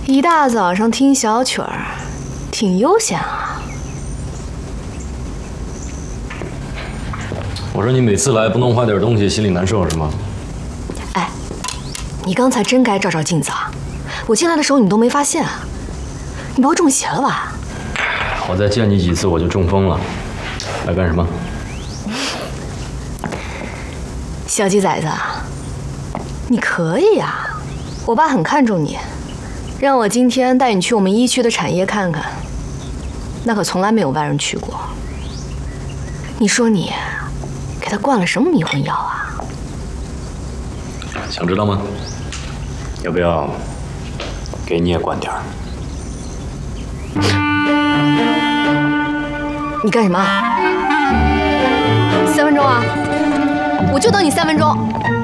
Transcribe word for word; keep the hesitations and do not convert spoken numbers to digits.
一大早上听小曲儿，挺悠闲啊。 我说你每次来不弄坏点东西，心里难受是吗？ 哎，你刚才真该照照镜子啊！我进来的时候你都没发现啊？你不会中邪了吧？ 我再见你几次我就中风了。来干什么？ 小鸡崽子，你可以呀！我爸很看重你。 让我今天带你去我们一区的产业看看，那可从来没有外人去过。你说你给他灌了什么迷魂药啊？ 想知道吗？要不要给你也灌点儿？ 你干什么？三分钟啊！我就等你三分钟。